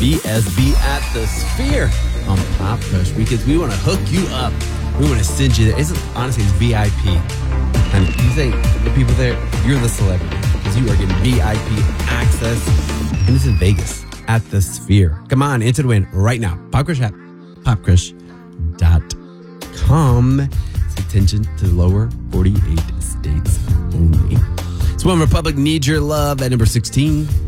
BSB at the Sphere on Pop Crush because we want to hook you up. We want to send you there. Honestly, it's VIP. And you think the people there, you're the celebrity because you are getting VIP access. And it's in Vegas at the Sphere. Come on, enter to win right now. Pop Crush app, popcrush.com. It's attention to the lower 48 states only. So One Republic, Need Your Love at number 16.